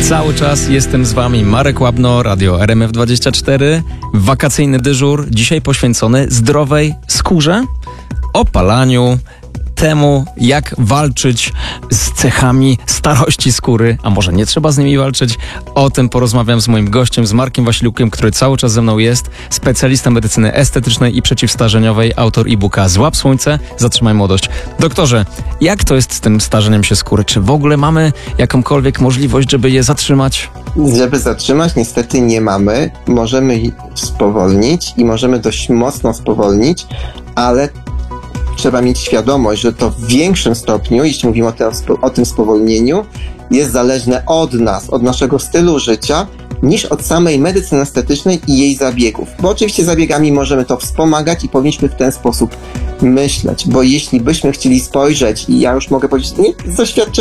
Cały czas jestem z wami, Marek Łabno, Radio RMF24. Wakacyjny dyżur, dzisiaj poświęcony zdrowej skórze, opalaniu, temu, jak walczyć z cechami starości skóry, a może nie trzeba z nimi walczyć. O tym porozmawiam z moim gościem, z Markiem Wasiliukiem, który cały czas ze mną jest, specjalista medycyny estetycznej i przeciwstarzeniowej, autor e-booka Złap Słońce, zatrzymaj młodość. Doktorze, jak to jest z tym starzeniem się skóry? Czy w ogóle mamy jakąkolwiek możliwość, żeby je zatrzymać? Żeby zatrzymać, niestety nie mamy. Możemy spowolnić i możemy dość mocno spowolnić, ale trzeba mieć świadomość, że to w większym stopniu, jeśli mówimy o tym spowolnieniu, jest zależne od nas, od naszego stylu życia, niż od samej medycyny estetycznej i jej zabiegów. Bo oczywiście zabiegami możemy to wspomagać i powinniśmy w ten sposób myśleć, bo jeśli byśmy chcieli spojrzeć, i ja już mogę powiedzieć, nie z doświadczenia,